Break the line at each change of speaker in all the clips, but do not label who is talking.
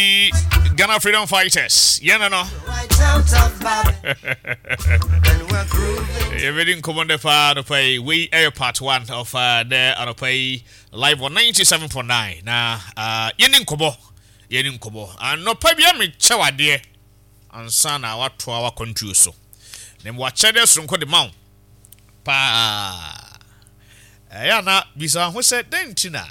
Ghana Freedom Fighters. Yeah, no. You're reading Commander for pay. We air part 1 of there on pay live on 97.9. Now, Yenin Kobo. And no pabia me chawa dear. And son, what 2 hour country so. Then watch others from the mount. Pa. Ayana, Bisa, who said then, Tina?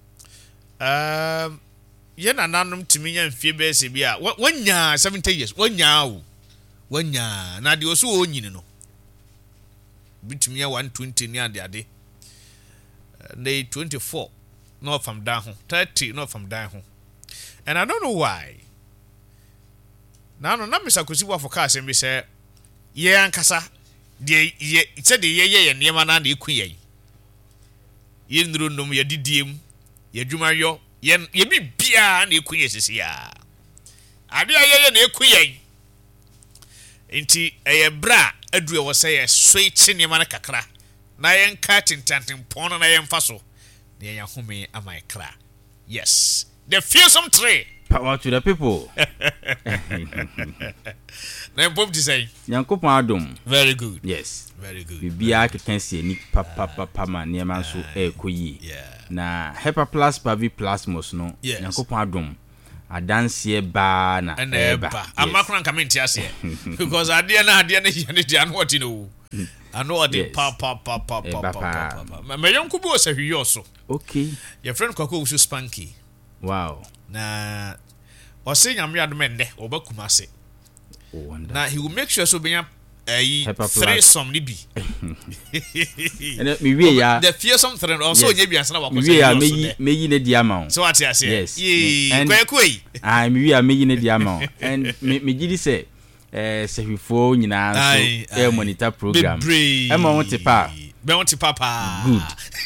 Yena nanum timi nya mfie be se bia wanya 70 years wanya na de oso onyini no bitimi ya 120 ni ade they 24 no from down 30 no from down. And I don't know why now no na misakosi wa for car be say ye ankasa de ye said ye niema na de eku ye nduru ndum ye didiem ye dwumayo ye bi bia na ekunye sisi ya ade aye na ekunye enti eye bra adu e wo say ye switch ne ma na kakra na ye nka tintantin pon na ye mfa so na ye home amai kra. Yes, the fearsome tree.
Power to the people.
Na pop to say
Yankopon adom.
Very good.
Yes,
very good.
Bibia can see ni papa ma ne ma so ekoyi. Na Hepa Plus Pavi Plasmos no Yankopon adom adanse ba na eba.
Amakran come into us here because ade na what you know. I know what the papa. My young kubo say hwi so.
Okay.
Your friend Kwako was Spanky.
Wow.
Na o say nyame admende obakumase.
Oh,
now he will make sure so be 3 some ni bi.
And me we ya
the fearsome thread also nye bi ansana wa ko
say me ne di amount.
So what you say?
Yes.
Kwekwe.
Me we me ne di amount. And me gidi say sehwifo nyina so monitor program. E mo won tipa.
Be won tipa pa.
Good.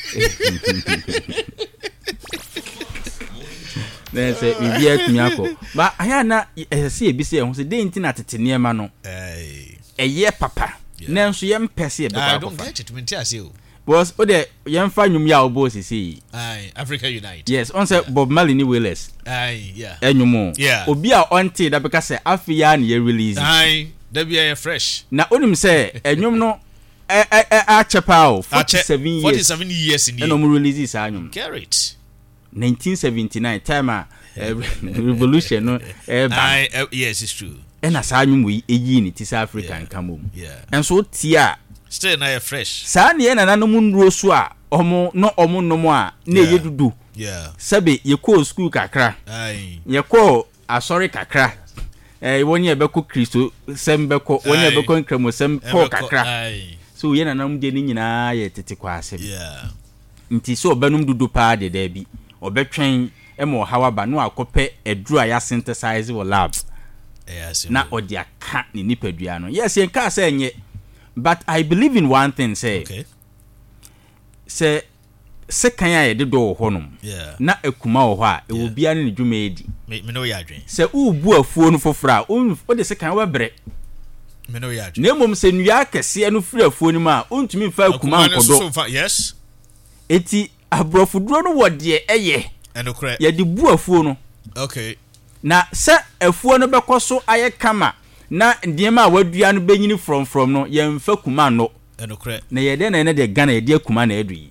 Then say we be at miako. But aya na see e bi say ho say dey ntina tete niema no. Eye papa. Na nso yem pese e be papa.
I don't get it when tia say o.
Boss o de yem fa nwum ya obo sisi.
Africa Unite.
Yes, on say Bob Marley ni Wailers.
Yeah.
Enyumo. Obi a onte da beka say afia na ye release.
Da be fresh.
Na onim say enyum no a chepa 47
years in the.
No mo release sa anyum.
Garrett.
1979 time revolution no
yes, it's true.
And as anyum we eyi ni ti South African kamom. And so tia
still na fresh.
Sa na na no munro so a omo no mo a na ye dudu. Sabe ye ko school kakra. Ye ko asori kakra. Woni e beko Kristo sem beko woni e beko nkramo sem ko kakra. So ye na nam de ni nyina ye tete kwa asem. Nti so obanum dudu pa de da bi. Obetwen emo hawaba no akope eduru a ya synthesize wo lab. Na odi aka ni nipadua no. Yes, yen ka say enye. But I believe in one thing, say.
Okay.
Say sekan ya de do honum. Na ekuma wo ho a e wo bia ne dwuma edi.
Me no ya adwen.
Say ubu afuo no fofora, o de sekan wa bre.
Me no ya adwen.
Na mom se nua kese no firi afuo ni ma, ontumi fa ekuma nkodo.
Yes.
Eti abrofuduro no wo de eye.
Enokre.
Ya de bu afuo no.
Okay.
Na se afuo no bekoso aye kama na ndiema wadua no benyini from no ye mfa kuma no.
Enokre.
Na ye de na de Ghana ye de kuma na edu yi.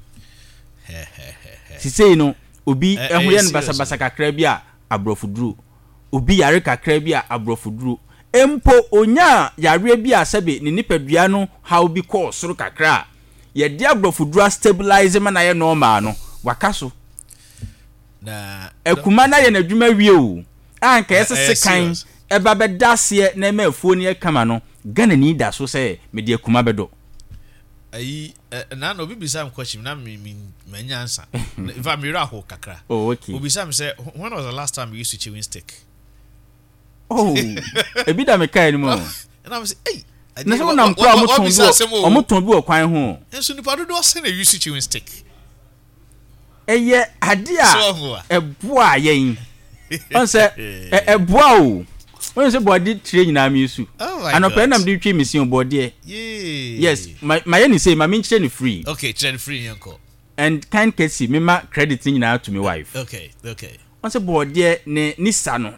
Sisei no obi ehoye no basa kakra bi a abrofuduro. Obi yare kakra bi a abrofuduro. Empo onya yare bi a sebe ni nipadua no how bi ko soro kakra. Ye de abrofuduro stabilize ma na ye normal no. Wakaso.
Na
ekuma na ye na dwuma wie o. Anka yesese kan eba be dasie na ma afuo ni kama no. Ghana ni da so say me de ekuma bedo.
Na no bi bisa am question na me nyansa. If I'm miracle kakra.
Oh, okay.
Obi sam say when was the last time you used to chewing stick?
Oh. Ebi da me kai ni mo.
And I say, hey,
na so na mpra omoton bi okwan ho.
Enso nipa do say na you used to chewing stick.
Eye ade a eboa yen. On say eboa o. When say body train na me issue. And open am dey twi mission body. Yes, my yen say my min train free.
Okay, train free yanko.
And kind case me ma credit nyina to me wife.
Okay.
onse bode ne nisa no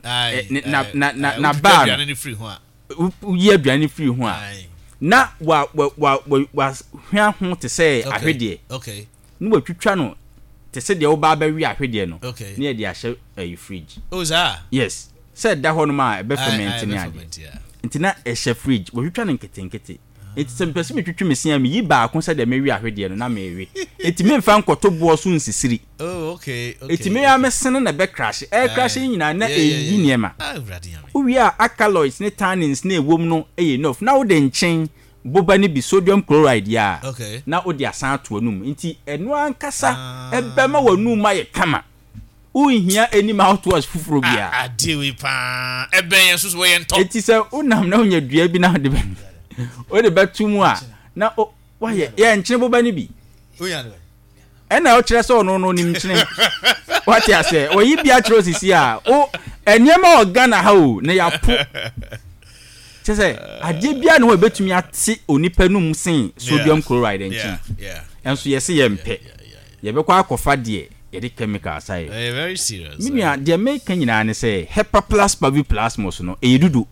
na ba ye aduane free ho a na wa hwa ho te say ahwede
okay
ni wa twitwa no te say de wo ba ba wi ahwede no ne de ahye a fridge
za
yes said da ho no ma e be ferment ni ade ntina ehye fridge wo twitwa no nketenkete enti se mpese me twitwi mesia me yi ba ko se de me wi ahwede no na me ewe enti me mfa nkoto bo so nsisiri
okay
enti me ya mesene na be crash crash nyina na eyi niema uwi a alkaloids ne tannins na ewom no enough na wo de nchen boba ni bi sodium chloride ya na wo de asan to anum enti eno ankasa ebema wanu ma ye kama uhia enim out was fufuro bia
adewi pa eben yeso so ye ntop
enti se unam na onya dua bi na de be o de betumu a na wa ye nchen boba ni bi ena o kire se ono no nim nchen what ya say o yi bia kire osisi a o eniema organa ha o na ya po chese ade bia na o betumi ate onipa num sen sodium chloride nchen enso ye se ye mpe ye be kwa akofa de ye de chemical sai
very serious
minia de make nyina ne say Hepaplus paviplasmos no edudu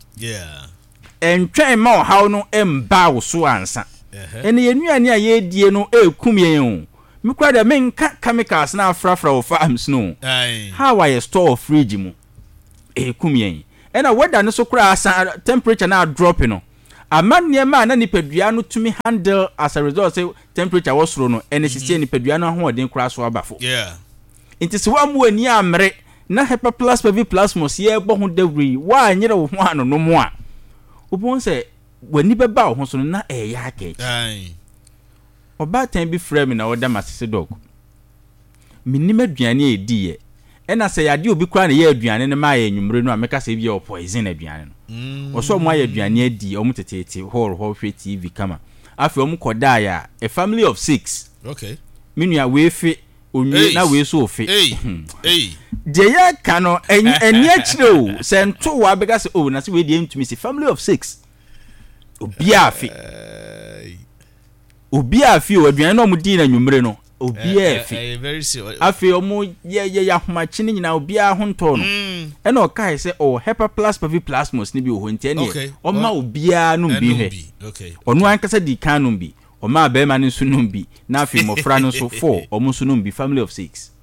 entwen ma how no emba wo so ansa ene ye nuane a ye die no ekum yen o mikura de menka chemicals na afrafra wo farms no how I store fridge mu ekum yen ena weather no so kura asa temperature na drop no amanne ma na nipadua no tumi handle as a result say temperature wo soro no ene sisi nipadua no ho odin kura so abafo inti se wa mu ani amre na Hepaplus paviplasmos ye bo ho dawri wa anyere wo ho ano no mo a obon se wani beba wo ho so na eya ake oba tan bi frame na oda masese dog minim aduane ediye ena se yade obi kwa na ye aduane ne ma ye nwumre no ameka se bi o poison aduane no oso mo aye aduane adi o mutetete hall hwe TV kama afi o mkoda ya a family of 6 minua we fi onwe na we so ofe de ya kano eni akire o se nto wa bega se o na se we de ntumi se family of 6 obi afi o aduane no mudi na nwumre no obi afi afi o mo ye ya homachi ni nyina obi a ho nto no e na o kai se o Hepaplus paviplasmos ni bi o ho ntene o ma obi a no bi he onu ankasa di kanum bi o ma be ma ni sunum bi na afi mofra no so 4 o mo sunum bi family of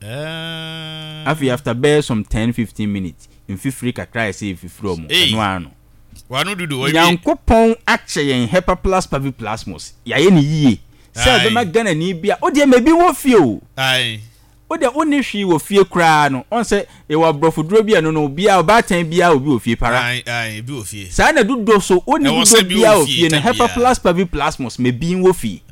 6 afi after bear some 10-15 minutes in free kakra say fifro mo enu ano
wanu dudu we
yankopon ache yen Hepaplus paviplasmos yaye ni yie se be ma gana ni bia o de mebi wo fie o o de oni hwi wo fie kra no on se e wa brofoduro bia no bia o ba tan bia obi wo fie para
bi wo fie
sa na dudo so oni dudo bia o fie na Hepaplus paviplasmos mebi wo fie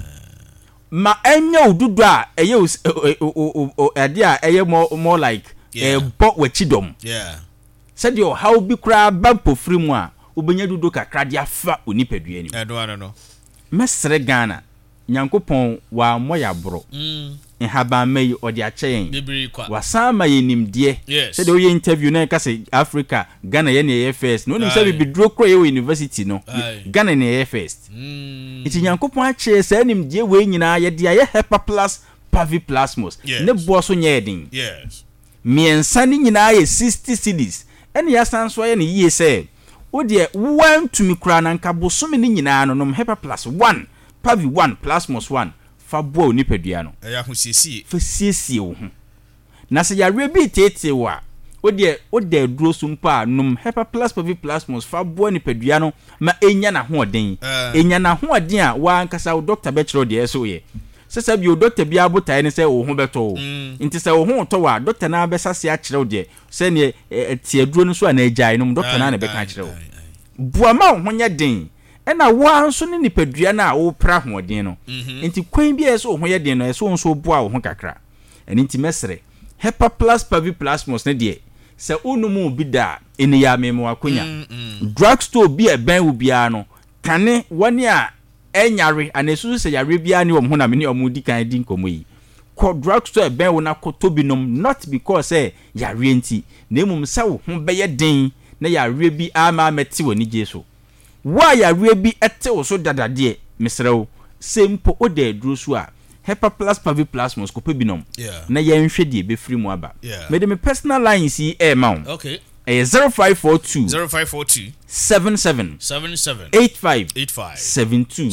ma enya odudo a eye o ade a eye more like bo wachidom said yo how bi kra ba pofri mu a obenya dudo kakra dia fa onipadua ni
no
mesre Ghana nyankopon wa moya bro haba mai odi achen wasama yenimde said o ye interview na ka se Africa Ghana ye ne first no nim say bi dro kro ye university no Ghana ne ye first iti nyankopon ache say nimde we nyina ye dia ye Hepaplus paviplasmos ne bo so nye edin miensa ni nyina ye 60 cedis ene ya sanso ye ne yie say o de wan tumi kura na nka bosome ni nyina no Hepaplus 1 pavi 1 plasmos 1 fa bo nipadua no
ya ho siesie
fa siesie wo ho na se yare bi tete wa o de duro sumpa num Hepaplus paviplasmos fa bo nipadua no ma enya na ho oden a wa ankasa doctor betro de eso ye sesa bi o doctor bi abotae ne se wo ho beto nti se wo ho to wa doctor na besase a kire de se ne tie duro no so na agyae no doctor na be ka kire wo bua ma ho nya den ena wa nso ne nipadua na wo pra ho den no nti kwan bi eso ho ye den no eso nso bua wo ho kakra eni nti mesre Hepaplus paviplasmos ne de se onumu bi da eni ya memo akonya drugstore bi e ben wo bia no kane wani a enyare anesu se yare bia ni wo ho na me ni omudi kan di nkomo yi ko drugstore ben wo na kotobinom not because yare enti na emum se wo ho be ye den na yare bi ama meti woni jeso wa yare bi ete wo so dadade mesrew sempo o da duro so a Hepa Plus Pavi Plasmos ko pe binom na ye nhwe de be free mu aba me de me personal line si e ma
okay
0542 77 85 72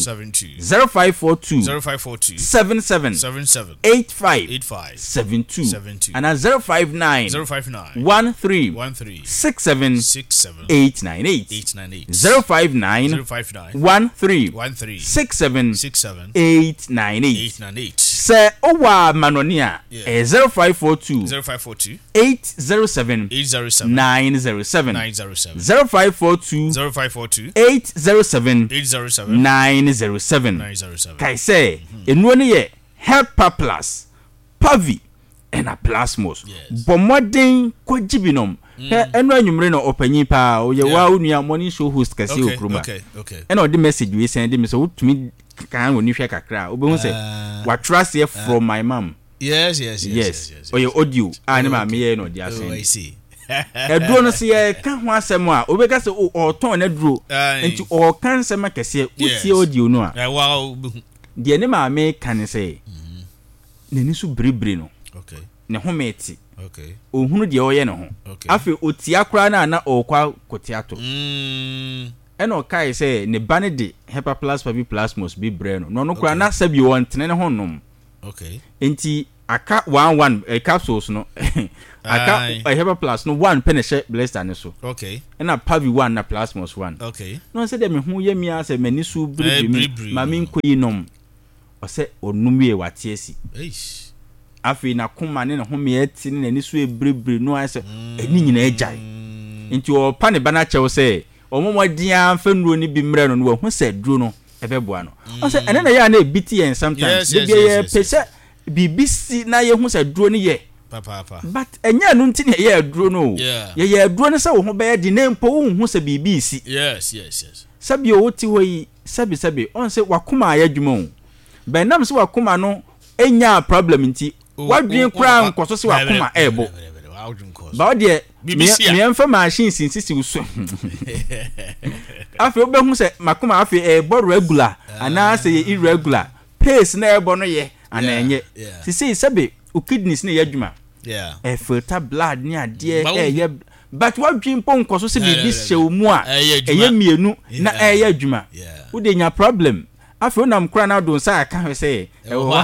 0542 77 85 72 and 059 13 67 898 059 13 67 898 say owa manonia 0542 807 907 0542 807 907 kai say enu ne ye Hepa Plus Pavi and a Plasmos bomodin kwajibinom enu anwumre no opanyi pa o ye wa onua morning show host kasi okruma ena o de message we send me so utumi kan woni hwe kakra obehu say wa trust here from my mom
yes
o ye audio ani ma me ye no dia send eduro no se ka ho asem a obeka se o ton na duro enti o kan se makese utie audio no a
wow
de ne ma me kan se neni so bribre no ne ho meti ohunu de o ye ne ho afi otia kra na okwa kotiato eno kai se ne bane de Hepa Plus Pavi Plasmos bi bre no no kra na sabi won tene ne ho nom enti aka 11 capsules no aka Hepa Plus no 1 peneshe blessed ne so ena Pavi 1 na Plasmos 1 no se de me hu ye mi ase mani su bribre ma mi nkoyi nom o se onumie watiesi afi na kuma ne ho me eti ne ni su ebribre no ase eni nyina ejai nti o pa ne bana chew se omomodian fenuro ni bi mre no hu se duro no ebeboa no o se ene na ya na ebiti yen sometimes de ye pese BBC na ye hu se duro ni ye
papa
but enya no nti ne ye duro no ye duro ne se wo ho be ye di ne mpo hu se BBC
yes
sabi o ti hoyi sabi on se wakuma ayadwuma o ben nam se wakuma no enya problem nti wadwen kra nkoso se wakuma ebo ba ode me emfa machine sinsisi uso afi obehu se makuma afi ebo regular ana se irregular pace na ebo no ye ana enye sisi sabe o kidneys ne yadwuma filter blood ni ade ye but wadwen pon nkoso se bibi hyewu a eye mienu na eye adwuma wo de nya problem afi onam kra na do nsa aka se ewo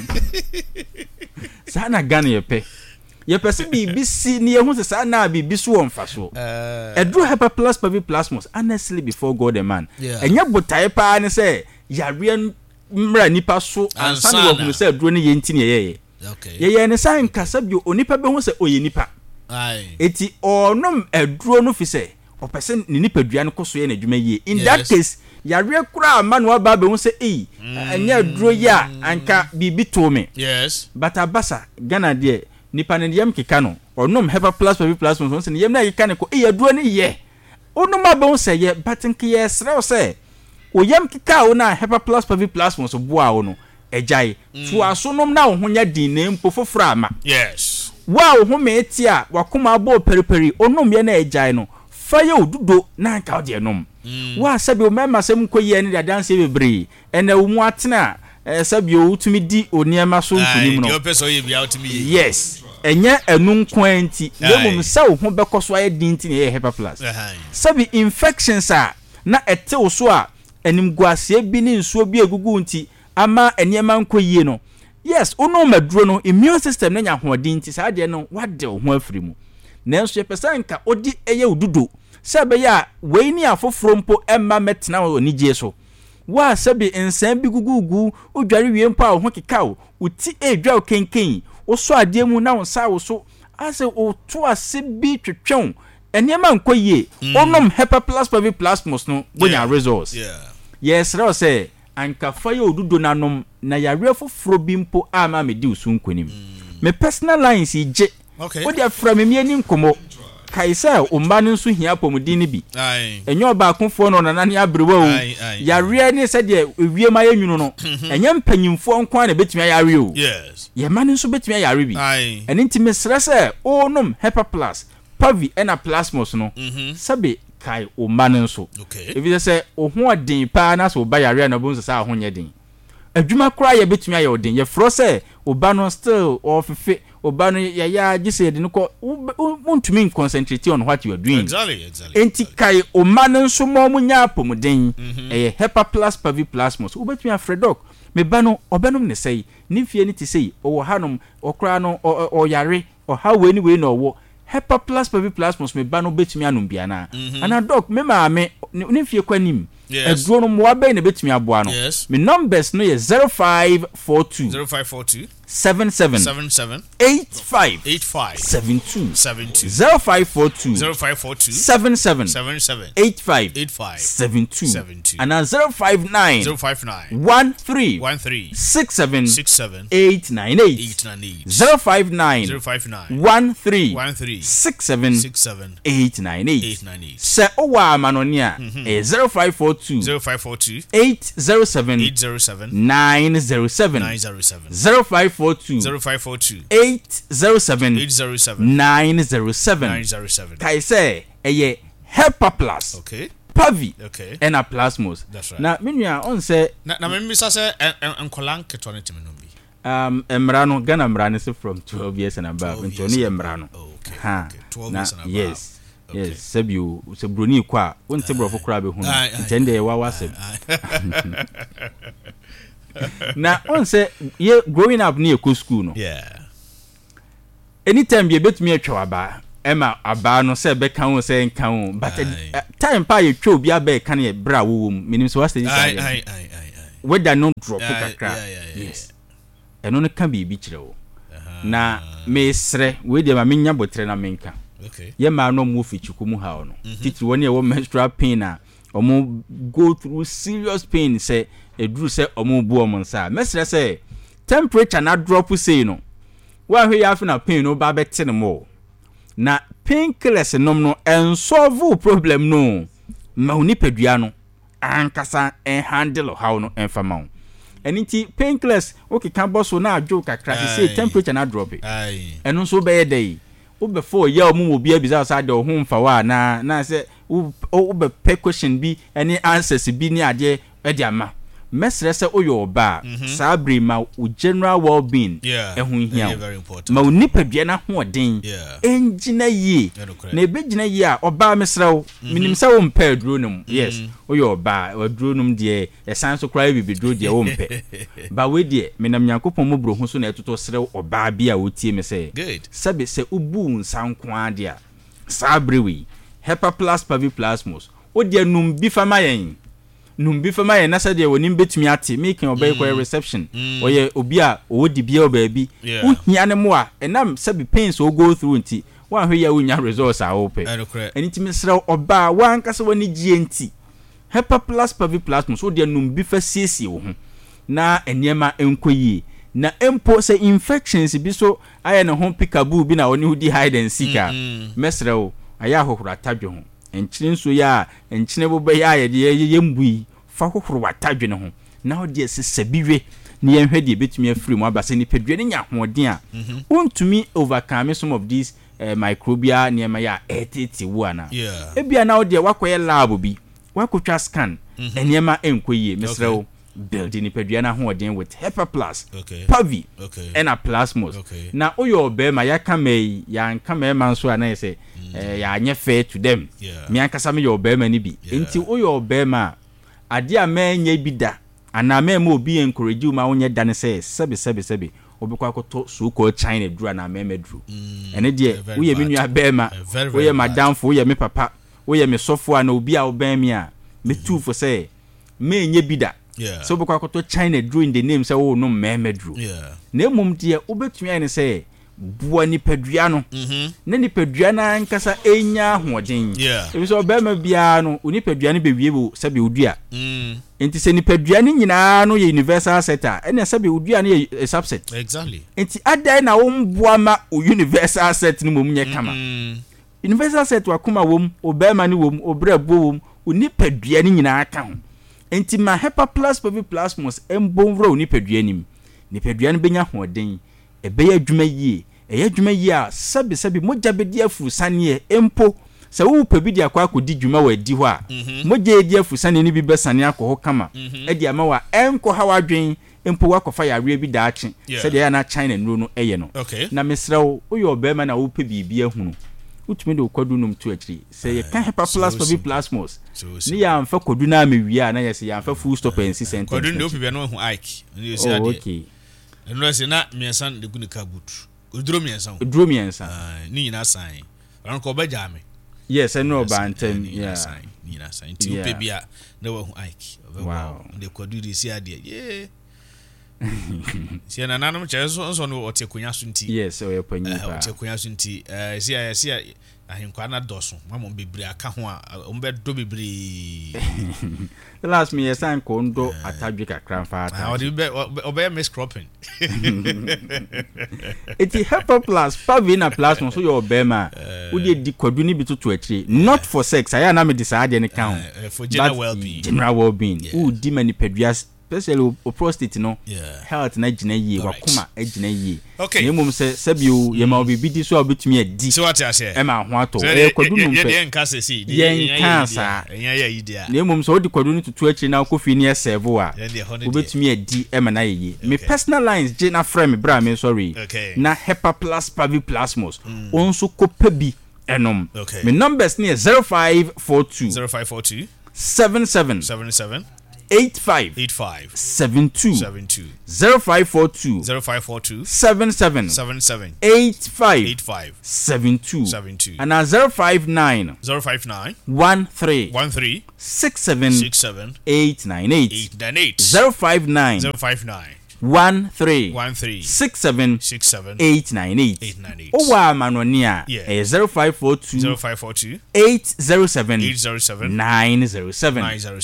sana gane ye pese BBC ni ye hu se sana BBC wo mfaso edro Hepa Plus Pavi Plasmos honestly before God and man enya botae pa ne se yare mra nipa so ansa wo hu se edro ne ye ntini ye ne san kasa bi onipa be hu se oye nipa eti onom edro no fi se o pese ni nipa dua ne koso ye na dwuma ye in that case yare kura manual ba be hu se enya edro ya anka bibi to me but abasa Ghana de nipa ne yem keka no onom Hepa Plus Pavi Plasmos so ne yem na keka ne ko eduro ne ye onom aba hu se ye but nke ye sre o se o yem keka o na Hepa Plus Pavi Plasmos boa o no ejai to asonom na wo ho nya din ne mpo foforo ama wow ho meti a wakoma abo periperi onom ye na ejai no faye odudo na nka ode enom wa sabi o mema sem koyi ne da dance bebre ena wo mu atena sabi o utumi di oniema so nkunim no yes enya enun kwanti lemum sa wo ho bekoso aye dinti ne Hepa Plus sabi infections a na etew so a animguase bi ni nsuo bi egugu nti ama eniema nkoyie no yes ono maduro no immune system na nya hoɔden nti saa de no wade ho afiri mu nanso ye pesa nka odi eye odudo sebe ya we ni afoforo mpo emma metena oni gye so wa sebe ensan bi gugugu odware wie mpo a ho kekao uti edwa kenken wo so ade mu na wo sa wo so ase o to ase bi twetwon eniema nkoyie onom Hepa Plus Pavi Plasmos no bonya results yes ra say anka faye odudo nanom na yare foforo bi mpo ama me di usu nkonim me personal lines ije wo dia fra me ani nkomo kaisa o mba nso hia pomudi ni bi enyo ba konfo no nanane abrewa o yare ni se de wie ma yanwunu no enye mpanyimfo nko na betumi yare o ye ma nso betumi yare bi eni ntime srese o nom Hepa Plus Pavi ena Plasmos no sabe kai o mba nso ebi se o ho odin pa na so ba yare na bonso sa ho nye din adwuma kora ye betumi aye odin ye fro say oba no still ofefe oba no ya gise de no ko untumi concentrate on what you are doing.
Exactly.
Enti kai o man nso mo munya apomuden Hepa Plus Pavi Plasmos ubetumi afredok me ba no obenom ne sei ni fie ni ti sei o hanom okra no o yare o ha we ni we no wo Hepa Plus Pavi Plasmos me ba no betumi anum bia na ana doc me ma me ni fie kwanim edro no mo abai na betumi aboa no me numbers no ye 0542 77 85 72 0542 77 85 72 and 059 13 67 898 059 13 67 898 se owa manonia 0542 807 907 0542 807 907 kai say eye Hepa Plus Pavi and a Plasmos.
That's right.
Na menua on say
na me say enkolan keto ne timi no bi.
Emrano Ghana Mrano say from 12 years and above. Ntoni Emrano.
Okay. 12 years and above.
Yes. Yes, Sebu Sebroni kwa wonte brofo kra be hu. Ntende wa wasem. Na on say ye growing up near school no.
Yeah.
Anytime you betumi atwa aba Emma aba no say be kan say kan but time pa ye twa obi aba kan ye bra wo minim so wase
I
whether no drop kakra. Yes. Eno no kan bi kire wo. Na me sre we de ma menya botre na menka.
Okay.
Ye ma no mu fichiku mu ha no. Titi woni e wo menstrual pain na omo go through serious pain say edru say omo bu omo nsa. Mesre say temperature na drop say no. Wa hwe ya na pain no ba beti no mo. Na painkillers nom no solve problem no. Ma onipadua no ankasa handle how no enfama wo. Eniti painkillers okay kan boss na adwo kakra say temperature na drop e. Eno so be dey. Wo before ya omo obi abiza sa de ho mfa wa na say wo be question bi any answers bi ni ade e di ama. Mesre se oyo ba sabri ma o general well-being ehun hia ma onipadua na hoden engina yi na ebegina yi a oba mesrew minim se wo mpa adronum yes oyo ba adronum de esan so krai bibidro de wo mpa ba we de menam yakopon mo bro hu so na etoto srew oba bi a wotie me se sabe se ubu nsanko ade a sabri we Hepa Plus Pavi Plasmos o de num bi fama yen numbi fama ye na se de wonim betumi ate making obey kwa reception oye obi a odi bia obabi uhia ne mo a enam sabi pains o go through nti wa hwe ya unya results a ope eniti misra oba wa ankasa woni gie nti Hepa Plus Pavi Plasmos so de numbi fa siesie wo ho na eniema enkoyi na empo se infections bi so aye ne ho pikabu bi na oni hudi hide and seek mesra o aya hohora tadwe ho enchine so ya enchine bo be ya ye mbui fa hohoro watadwe ne ho na ho de sesabiwe ne ye hwede betumi afiri mu abase ni pedwe ne nya hoden a untumi overcome some of these microbial niema ya etiti wo ana ebia na ho de wakoye lab bi wakotwa scan eniema enkoyie mesrew build ni pedwe na hoden with Hepa Plus Pavi and a Plasmos na oyo be ma ya kamei ya nkama ma nso ana yese ya anye fair to them mi ankasa me yo be ma ni bi enti oyo be ma ade a ma nya bi da ana ma obi encourage ma onye da ne se sebe obekwa akoto so ko China dura na ma duru ene de wo ye me nua be ma wo ye madam fo wo ye me papa wo ye me sofo na obi a wo be mi a me tu fo say me nya bi da so obekwa akoto China duru in the name say wo no ma duru na emom de obetumi ane say bua ni padua no na ni padua na nkasa enya hoden ebi so be ma bia no oni padua ne bewie bo sabe odua enti se ni padua ne nyina no ye universal set a ene sabe odua ne ye subset
exactly
enti adai na wo mbua ma o universal set no mom nye kama universal set wa kuma wom obema ne wom obrabo wom oni padua ne nyina aka ho enti ma Hepa Plus Pavi Plasmos embonvro oni padua nim ni padua ne benya hoden ebe ya dwuma yie eya dwuma yie a sabi moja bedi afu sane empo se wo pa bi dia kwa akodi dwuma wa di ho a moja edi afu sane ni bi besane akọ ho kama e dia ma wa enko ha wadwen empo wakofa ya re bi daache se de ya na China nro no eye no na mesrew oyo obema na wo pe bibi ahunu utumi de kwadu num to akiri se ye kan Hepa Plus for plasmos ni ya amfa kwadu na mewia na ye se ya amfa full stop and sentence
kwadu de opi be no hu Ike ni se ade okay eno se na miensan de guni ka butu odro miensan ni nyina san ran ko ba jame
yes no bantem
ni na san ti opi bia na wo hu Ike wow de kwadu de se ade yeah na nanum cheso no otekonya sunti
yes o yepanyi
ba otekonya sunti sia ahinkwa na doso mama bebre aka ho a ombe do bebre
the last me yesan ko ndo atadwe kakra fa ata
obe miss cropping
eti Hepa Plus pavina plasma so your obema wo de di kwadu ni bitutu akire not for sex aya na me de saade ne kan
for general
well-being wo di manipedua especially o prostate no health na gina yie wakoma agina yie ne mum se bio ye ma obi di so obetumi adi
so what I say
e ma ho ato e kwadu num pe
ye nka se si
ye nka sa
ye idea
ne mum so odi kwadu ni tutu akiri na kofi ni serve a obetumi adi e ma na yie me personal lines je na frame bra me sorry na Hepa Plus pavi plasmos onso kopa bi enom me numbers ni 0542 77 85 72 0542 77 85 72 and 059 13 67 898 059 13 67 898 owa manonia 0542 807 907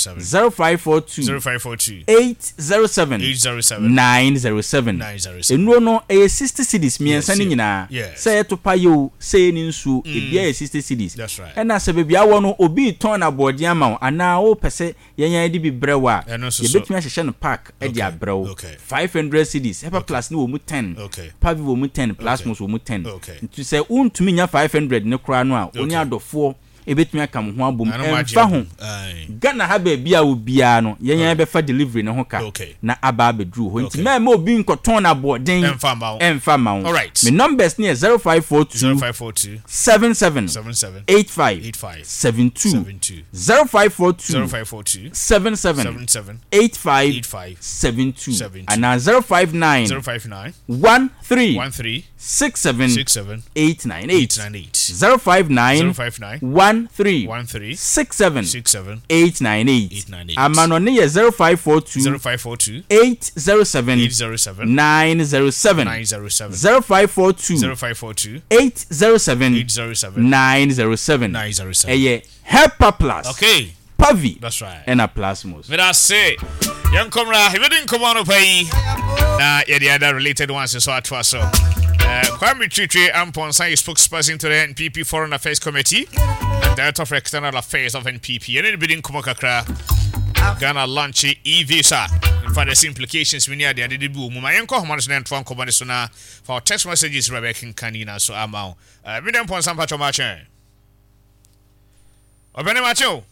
0542 807 907 enro no 60 cedis miensa ni nyina say to payo say ni nsu ebia 60 cedis na se bebia wo no obi ton na body ama ana o pese yenyan di bi brewa yebetumi ahye no park e di abrew 500 cedis Hepa Plus ni wo mu 10 pavi wo mu 10 plasmos wo mu 10 nti se untumi nya 500 ne kura no a oni adofo ebetumi aka mo ho abom emfa ho Ghana ha ba bia obia no yenyan be fa delivery ne ho ka na aba bedru ho nti ma obi nkoton na boden emfa ma ho me numbers ni 0542 77 85 72 0542 77 85 72 and 059 13 67 898 059 13 67 898 amanone ye 0542 807 907 0542 807 907 eye Hepa Plus
okay
pavi
that's right
and a plasmos
me that say young comrade we didn't come on to pay na yeah the other related ones so at so Kwame Chichi Amponsa is spokesperson to the NPP Foreign Affairs Committee and Director of External Affairs of NPP. And in bidding Kumokakra, Ghana launch e-visa. In fact, there's implications we need the Adibu. Mumayanko, Homansman, Twan Kobanisona, for text messages, Rebecca Canina, so amount. Midam Ponsan Pacho Marche. Obene Macho.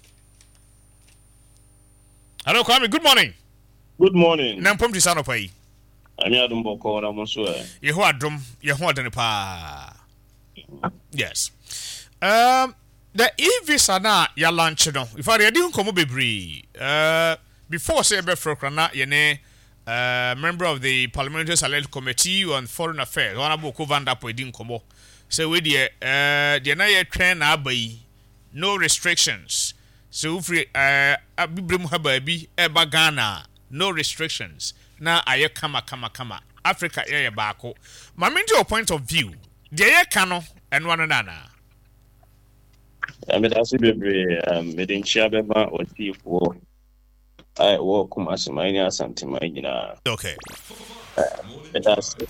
Hello, Kwame, good morning.
Good morning.
Nampom Tisanopai.
Anyadum boko na monso e.
Yeho adom pa. Yes. The e-visa na ya launch no. If I dey nkomo bebre. Before say be frokra na ye ne member of the Parliamentary Select Committee on Foreign Affairs. Honorable Kovanda po di nkomo. Say we dey na ye twen na abai. No restrictions. So free abibrem ha ba bi e ba Ghana. No restrictions. Na aye kama Africa area baako ma me your point of view de ye ka no eno no na
me da se bebre me den chia be ma otifo ai wo kuma asmani asante mai nyina
okay
me da se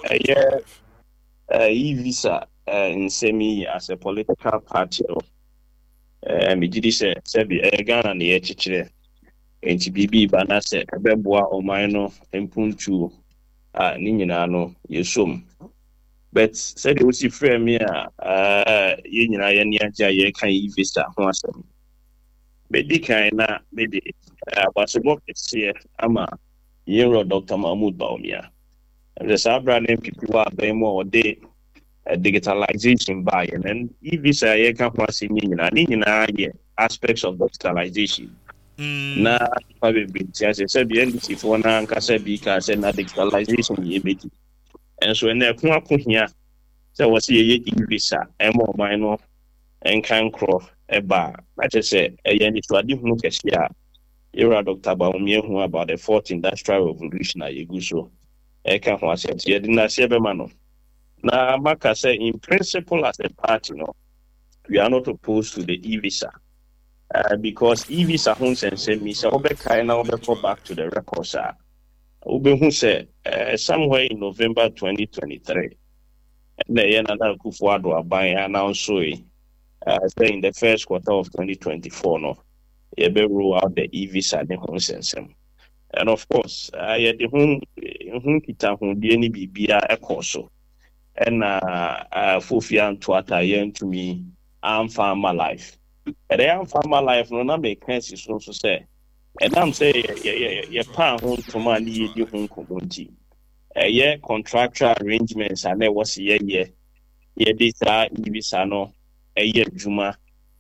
e-visa in semi as a political party me gidi se bi Ghana na ye chichire enti bibi bana se ebeboa oman no empuntu ni nyina no yesom but said we see frame me ye nyina ye ni aja ye kan e-visa ho asem be di kan na be de abasebo kese ama Yero Dr. Mahmoud Baumia. And the Sabra name people are very more day digitalization by and e-visa ye can pass in aspects of digitalization. Na probably as I said, the NDC for now and Casabica said na digitalization ye beti. And so in there come here, there was a e-visa, more minor and can crow a bar. Like I said, a yen is what you look at here. Era Dr. Baumia who about the fourth industrial revolution at Yeguso. I can't was it. You didn't say Bemano. Now, Maka say in principle as a party, we are not opposed to the e-visa. Because e-visa homes and say me so go back to the records. Who said somewhere in November 2023. And then another Kufuado buying announced saying in the first quarter of 2024 you be rule out the e-visa the homes and some. And of course, the home kita home the any bibia ekoso. And Fufia and Twata yen to me, I'm farmer life. And I am farmer life, no number sense so say. And I'm saying, yeah, pa home to man, you home community. Contractual arrangements, and there was yeah, this Ibisano, a year Juma,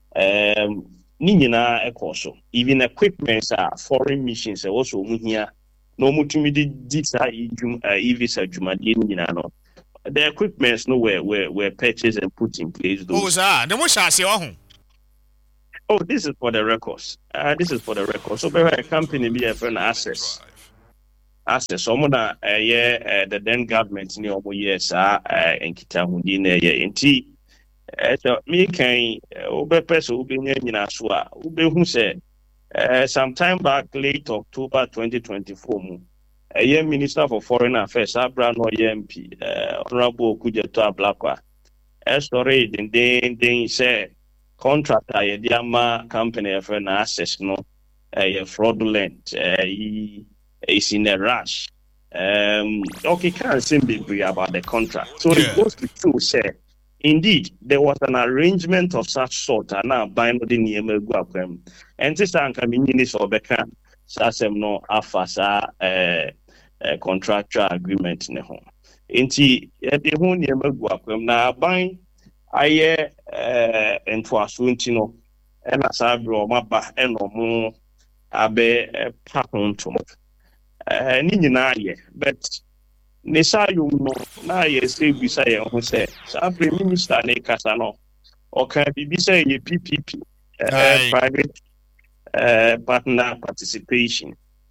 Nina Ekoso. Even equipments are foreign missions also here. No mutumidi dita Ibisa Juma, Dinano. The equipments were purchased and put in place. Oh, this is for the records. So, a company be a friend access. Someone the then government near years and Kitahundine inti. So me can person who said sometime back late October 2024. A year Minister for Foreign Affairs, Abraham MP, Honorable Kujeto Ablakwa, story then say contractor a Diama company for an access fraudulent is in a rush. Okay, can't simply about the contract. So it goes to show say indeed there was an arrangement of such sort and now buying the name Guaquem. And this is for Becca. Sasem no afasa contractual agreement ne ho enti de ho ne maguakwam na ban aye entwaso enti no na sabre o maba eno mo abe pa honto ni nyina aye but ne sayo no na aye se bisa ye ho se sabre minister ne kasa no o kan bibisa ye PPP private partner participation.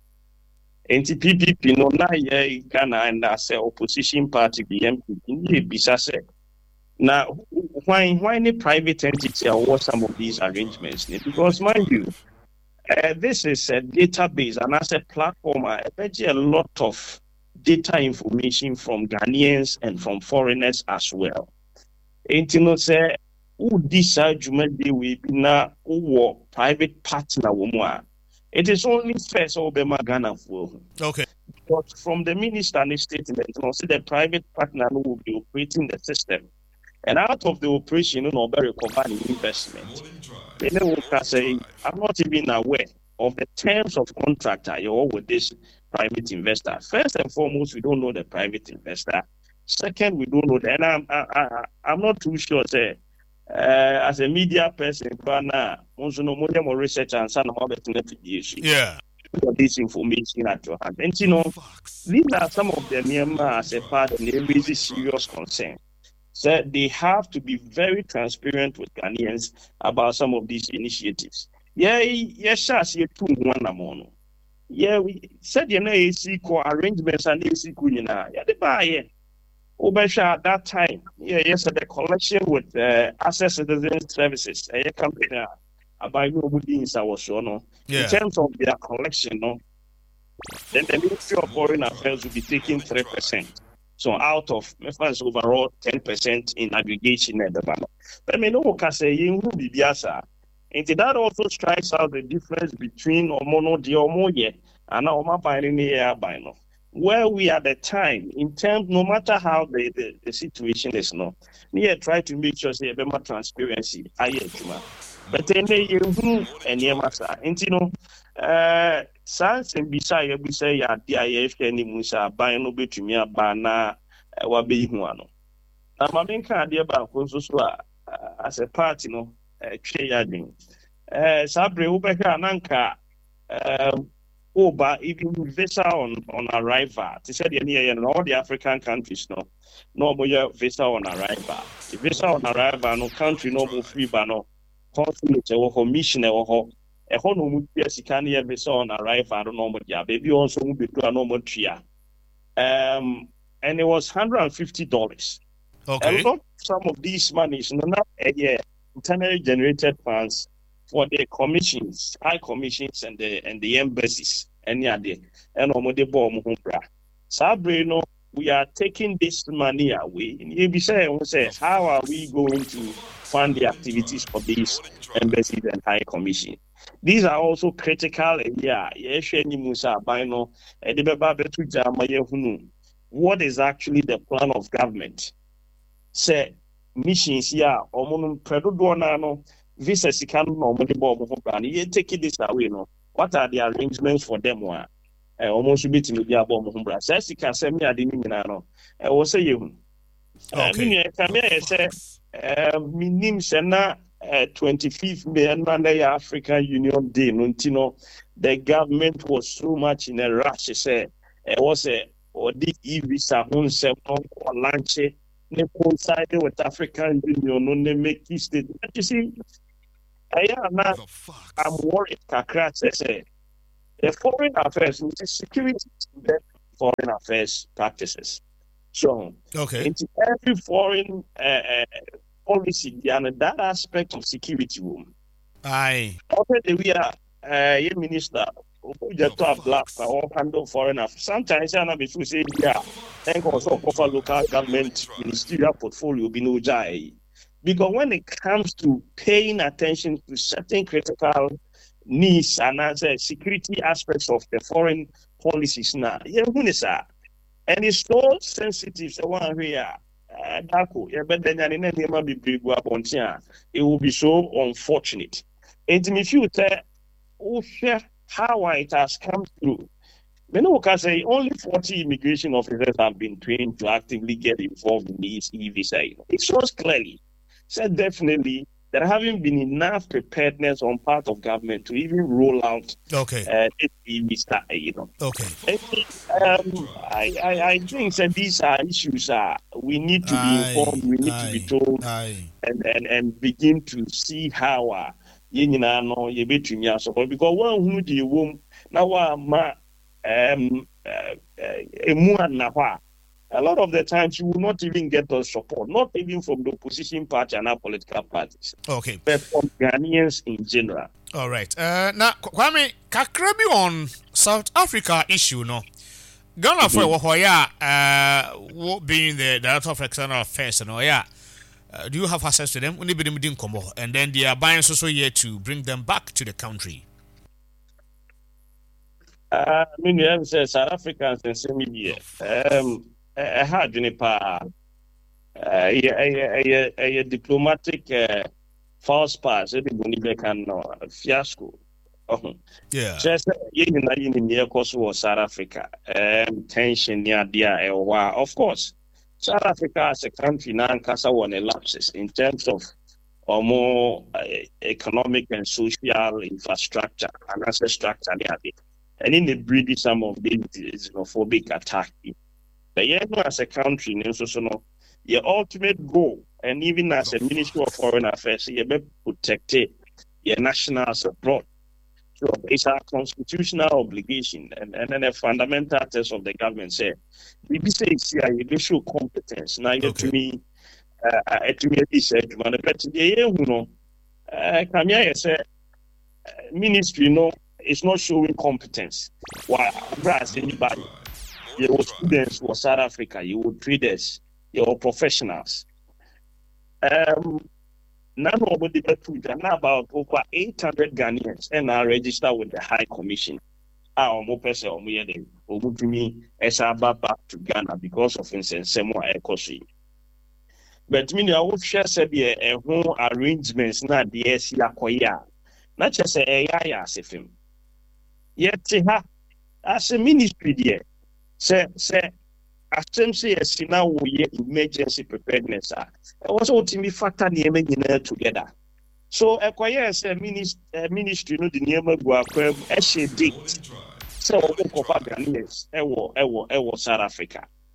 NTPP no na ye Ghana and as opposition party the MPP bisa say. Now why any private entity award some of these arrangements? Because mind you, this is a database and as a platform, I bet you a lot of data information from Ghanaians and from foreigners as well. And you know say who decide jumedi we be na who private partner woman. It is only first Obama Ghana for.
Okay.
But from the minister and his statement, you know, see the private partner who will be operating the system. And out of the operation, you know, very company investment. They will say, I'm not even aware of the terms of contract you're with this private investor. First and foremost, we don't know the private investor. Second, we don't know that. And I'm not too sure, say, as a media person, also no more research and some of the issue.
Yeah.
This information at your hand. And you know, these are some of the Myanmar as a part of the really serious concern. So they have to be very transparent with Ghanaians about some of these initiatives. Yes, we said AC arrangements and AC at that time, the collection with Access Citizen Services, a company about in terms of their collection, then the Ministry of Foreign Affairs will be taking 3%. So out of overall 10% in aggregation at the moment. But me no can say and that also strikes out the difference between Omono di Omoye and Oma Bino. Where we at the time, in terms, no matter how the situation is now, we try to make sure there's more transparency. But then and you know, sans and beside we say ya dear any musa buy no bit to me a bana what be one. Now my main card dear about as a party no yarding. Sabre Ubeka Nanka Oba even visa on arrival. They said in all the African countries no more visa on arrival. The visa on arrival no country no more free no consulate or missioner or a home yes can hear visa on arrival. I don't know what baby also will be to a normal tria. And it was $150.
Okay.
A lot some of these monies not a year internally generated funds for the commissions, high commissions, and the embassies, and Sabrino, we are taking this money away. You say, how are we going to fund the activities for these embassies and high commission? These are also critical. What is actually the plan of government? Say missions here, or visa can normally you take this away. No, what are the arrangements for them? Almost be to media bomb. Says you can send me a dinner. I will say you. I say, minim sena 25th May African Union Day. The government was so much in a rush. Say, it was a or the visa on or lunch. They coincided with African Union on the make state. You see. I'm worried. Kakra say the foreign affairs, security, foreign affairs practices. So, into every foreign policy, and that aspect of security room.
Aye.
Already we are minister. Just to black or handle foreign affairs. Sometimes I know before say thank also offer local government ministerial portfolio be no jai. Because when it comes to paying attention to certain critical needs and security aspects of the foreign policies now, and it's so sensitive. So one here, it will be so unfortunate. And if you tell how it has come through, we can say only 40 immigration officers have been trained to actively get involved in these e-visa. It shows clearly. Said definitely there haven't been enough preparedness on part of government to even roll out visa. I think that these are issues we need to be informed, we need to be told, and begin to see how because one who the womb now a lot of the times you will not even get the support, not even from the opposition party and our political parties.
Okay.
But from Ghanaians in general.
All right. Now, Kwame, Kakrabi on South Africa issue, no? Ghana for being the Director of External Affairs, do you have access to them? And then they are buying also here to bring them back to the country.
You have said South Africans and semi had a diplomatic false pass. Everybody can fiasco.
Yeah.
Just in South Africa. Tension near there. Of course, South Africa as a country now Casa one elapses in terms of more economic and social infrastructure and asset structure there. And in the breeding some of these xenophobic attack. But as a country, your ultimate goal, and even as a Ministry of Foreign Affairs, you be protected your nationals abroad. So it's a constitutional obligation and a fundamental test of the government say, we say you show competence. Now you to me said ministry it's not showing competence. Why as anybody? Your students for South Africa, your traders, your professionals. None of the about over 800 Ghanaians and are registered with the High Commission. Our person back to Ghana because of instance Ekosi. But I would share a whole arrangements not the SIA Koya. Not just a as if him. yet as a ministry there say asem say yes now we emergency preparedness was ultimately factor the together. So yes ministry no the niema go akwa e date so we go cover Ghanaians South Africa